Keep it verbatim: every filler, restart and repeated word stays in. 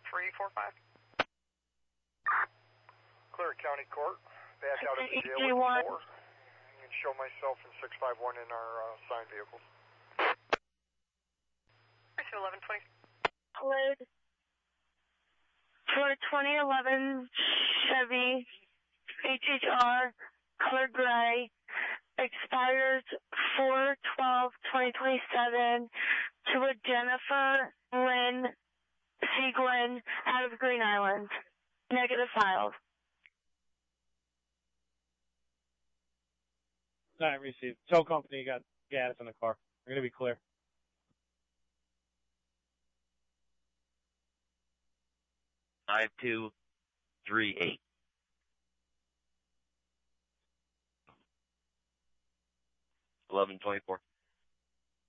three four five. Clear County Court. Back out of the jail with four. And show myself in six five one in our uh, signed vehicles. eleven twenty. Load for twenty eleven Chevy H H R, color gray, expires four twelve twenty twenty-seven to a Jennifer Lynn Seguin out of Green Island. Negative files. All right, received. Tow company got gas in the car. We're going to be clear. Five two three eight. Eleven twenty four.